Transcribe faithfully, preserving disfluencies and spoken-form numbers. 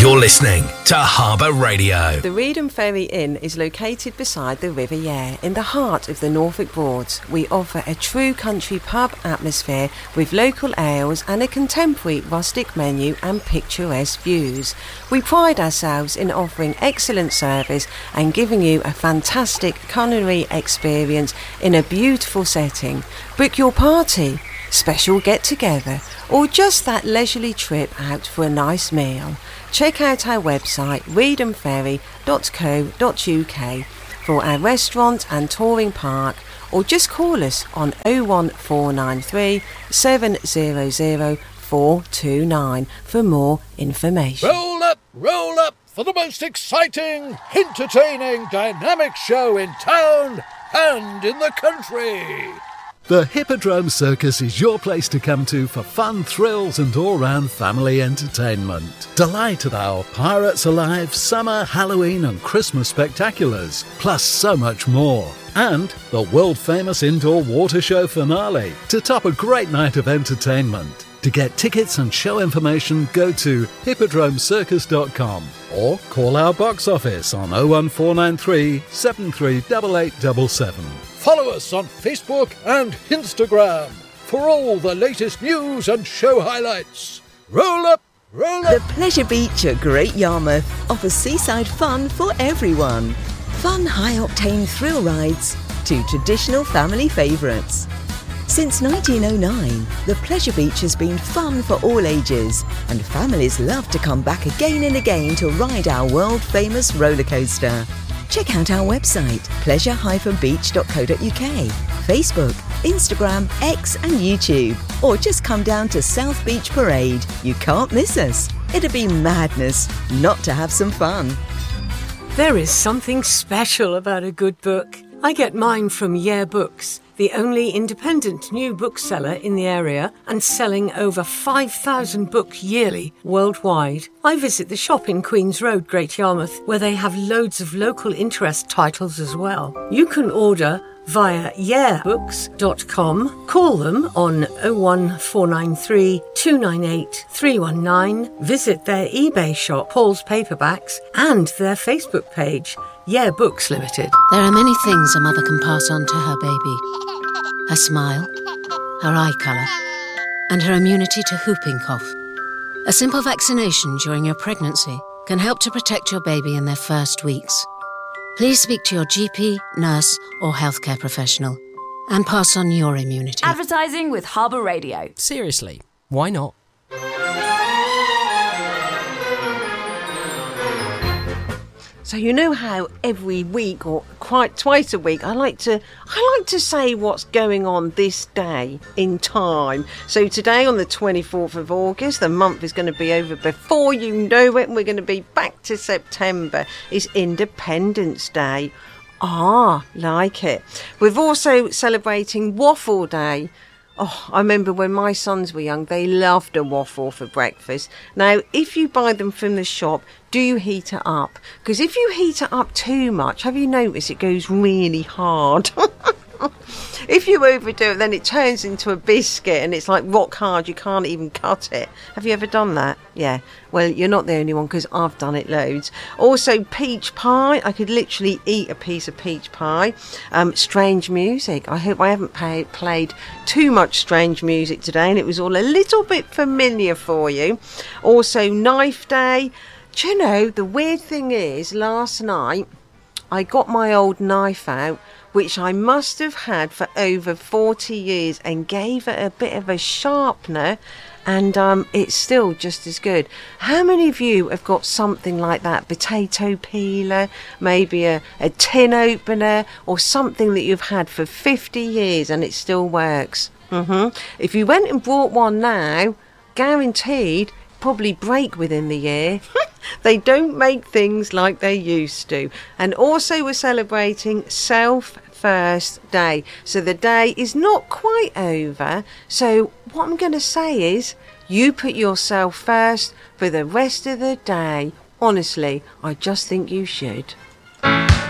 You're listening to Harbour Radio. The Reedham Ferry Inn is located beside the River Yare in the heart of the Norfolk Broads. We offer a true country pub atmosphere with local ales and a contemporary rustic menu and picturesque views. We pride ourselves in offering excellent service and giving you a fantastic culinary experience in a beautiful setting. Book your party, special get-together, or just that leisurely trip out for a nice meal. Check out our website reedham ferry dot co dot uk for our restaurant and touring park, or just call us on oh one four nine three, seven hundred, four two nine for more information. Roll up, roll up for the most exciting, entertaining, dynamic show in town and in the country. The Hippodrome Circus is your place to come to for fun, thrills and all-round family entertainment. Delight at our Pirates Alive, Summer, Halloween and Christmas spectaculars, plus so much more. And the world-famous indoor water show finale to top a great night of entertainment. To get tickets and show information, go to hippodrome circus dot com or call our box office on oh one four nine three, seven three eight eight seven seven. Follow us on Facebook and Instagram for all the latest news and show highlights. Roll up, roll up. The Pleasure Beach at Great Yarmouth offers seaside fun for everyone. Fun high-octane thrill rides to traditional family favourites. Since nineteen oh nine, the Pleasure Beach has been fun for all ages, and families love to come back again and again to ride our world-famous roller coaster. Check out our website, pleasure dash beach dot co dot uk, Facebook, Instagram, X and YouTube, or just come down to South Beach Parade. You can't miss us. It'd be madness not to have some fun. There is something special about a good book. I get mine from Yare Books, the only independent new bookseller in the area and selling over five thousand books yearly worldwide. I visit the shop in Queen's Road, Great Yarmouth, where they have loads of local interest titles as well. You can order via yare books dot com, call them on oh one four nine three, two nine eight, three one nine, visit their eBay shop, Paul's Paperbacks, and their Facebook page, Yare Books Limited. There are many things a mother can pass on to her baby. Her smile, her eye colour, and her immunity to whooping cough. A simple vaccination during your pregnancy can help to protect your baby in their first weeks. Please speak to your G P, nurse or healthcare professional and pass on your immunity. Advertising with Harbour Radio. Seriously, why not? So you know how every week or quite twice a week I like to I like to say what's going on this day in time. So today on the twenty-fourth of August, the month is going to be over before you know it, and we're going to be back to September. It's Independence Day. Ah, like it. We're also celebrating Waffle Day. Oh, I remember when my sons were young, they loved a waffle for breakfast. Now, if you buy them from the shop, do heat it up. Because if you heat it up too much, have you noticed it goes really hard? If you overdo it, then it turns into a biscuit and it's like rock hard. You can't even cut it. Have you ever done that? Yeah. Well, you're not the only one because I've done it loads. Also, peach pie. I could literally eat a piece of peach pie. Um, strange music. I hope I haven't pay- played too much strange music today and it was all a little bit familiar for you. Also, knife day. Do you know, the weird thing is, last night I got my old knife out, which I must have had for over forty years, and gave it a bit of a sharpener, and um, it's still just as good. How many of you have got something like that? Potato peeler, maybe a, a tin opener, or something that you've had for fifty years and it still works? Mm-hmm. If you went and bought one now, guaranteed, probably break within the year. They don't make things like they used to. And also we're celebrating Self First Day. So the day is not quite over. So what I'm going to say is, you put yourself first for the rest of the day. Honestly, I just think you should.